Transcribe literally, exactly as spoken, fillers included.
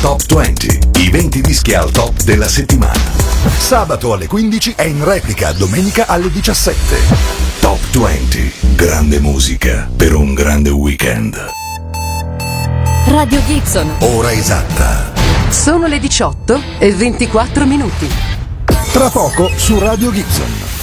Top venti, i venti dischi al top della settimana. Sabato alle quindici e in replica domenica alle diciassette. Top venti, grande musica per un grande weekend. Radio Gibson. Ora esatta. Sono le diciotto e ventiquattro minuti. Tra poco su Radio Gibson.